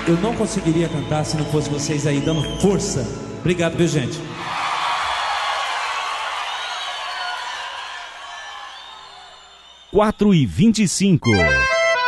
eu não conseguiria cantar se não fosse vocês aí dando força. Obrigado, viu, gente? (4:25)